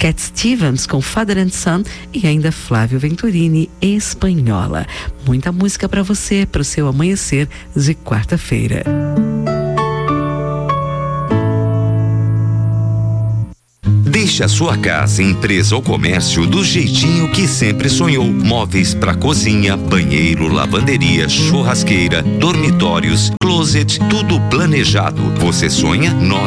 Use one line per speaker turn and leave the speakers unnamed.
Cat Stevens com Father and Son e ainda Flávio Venturini, Espanhola. Muita música para você, para o seu amanhecer de quarta-feira.
Deixe a sua casa, empresa ou comércio do jeitinho que sempre sonhou. Móveis para cozinha, banheiro, lavanderia, churrasqueira, dormitórios, closet, tudo planejado. Você sonha? Nós